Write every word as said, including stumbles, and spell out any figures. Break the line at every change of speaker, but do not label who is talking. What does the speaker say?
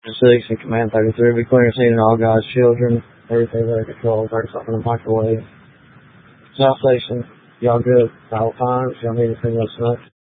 Sector six and Command thirty-three. Be clear and seen all God's children. Everything under control. Turn something in the microwave. South Station. Y'all good? All fine? If y'all need anything else,